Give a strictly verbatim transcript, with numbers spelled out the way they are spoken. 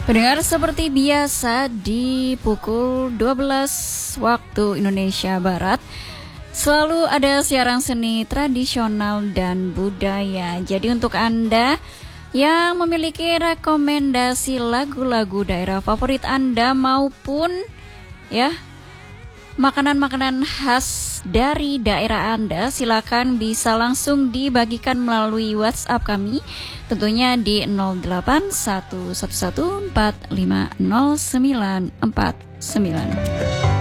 Pendengar, seperti biasa di pukul dua belas waktu Indonesia Barat selalu ada siaran seni tradisional dan budaya. Jadi untuk Anda yang memiliki rekomendasi lagu-lagu daerah favorit Anda maupun ya makanan-makanan khas dari daerah Anda, silakan bisa langsung dibagikan melalui WhatsApp kami, tentunya di nol delapan satu satu satu empat lima nol sembilan empat sembilan.